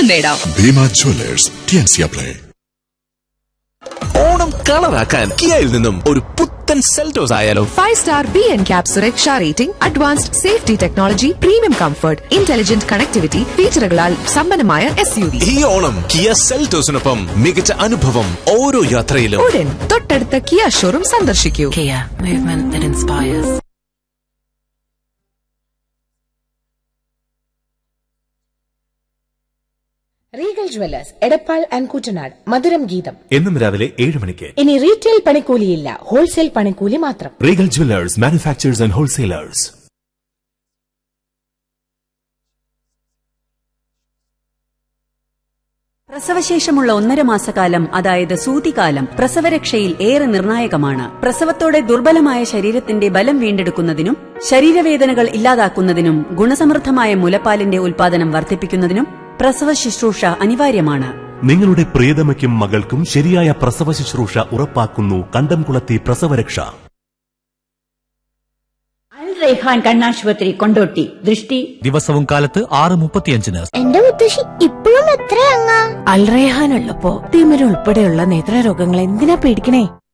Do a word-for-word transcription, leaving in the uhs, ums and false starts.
സ്വർണം നേടാം. Bhima Jewellers ടിയൻസിയ play. Onam കളറാക്കാൻ കിയയിൽ നിന്നും ഒരു പുത്തൻ സെൽറ്റോസ് ആയാലോ? Five star B N cap സുരക്ഷ rating, advanced safety technology, premium comfort, intelligent connectivity ഫീച്ചറുകളാൽ സമ്പന്നമായ എസ് യു വി. ഈ ഓണം കിയ സെൽറ്റോസിനൊപ്പം മികച്ച അനുഭവം ഓരോ യാത്രയിലും. ഉടൻ തൊട്ടടുത്ത കിയ ഷോറൂം സന്ദർശിക്കൂ. Kia, movement that inspires. Regal Jewellers Edappal and Kuttanad മധുരം ഗീതം എന്നും രാവിലെ ഏഴ് മണിക്ക്. ഇനി റീറ്റെയിൽ പണിക്കൂലിയില്ല, ഹോൾസെയിൽ പണിക്കൂലി മാത്രം. Regal Jewellers, manufacturers and wholesalers. പ്രസവശേഷമുള്ള ഒന്നര മാസക്കാലം, അതായത് സൂതികാലം, പ്രസവരക്ഷയിൽ ഏറെ നിർണായകമാണ്. പ്രസവത്തോടെ ദുർബലമായ ശരീരത്തിന്റെ ബലം വീണ്ടെടുക്കുന്നതിനും ശരീരവേദനകൾ ഇല്ലാതാക്കുന്നതിനും ഗുണസമൃദ്ധമായ മുലപ്പാലിന്റെ ഉൽപാദനം വർദ്ധിപ്പിക്കുന്നതിനും പ്രസവ ശുശ്രൂഷ അനിവാര്യമാണ്. നിങ്ങളുടെ പ്രിയതമയ്ക്കും മകൾക്കും ശരിയായ പ്രസവ ശുശ്രൂഷ ഉറപ്പാക്കുന്നു കണ്ടംകുളത്തി പ്രസവരക്ഷ. അൽ റൈഹാൻ കണ്ണാശുപത്രി, കൊണ്ടോട്ടി. ദൃഷ്ടി ദിവസവും കാലത്ത് ആറ് മുപ്പത്തിയഞ്ചിന്. എന്റെ മുത്തശ്ശി ഇപ്പോഴും എത്രയങ്ങ? അൽ റൈഹാൻ ഉള്ളപ്പോ തിമിര ഉൾപ്പെടെയുള്ള നേത്രരോഗങ്ങൾ എന്തിനാ പേടിക്കണേ?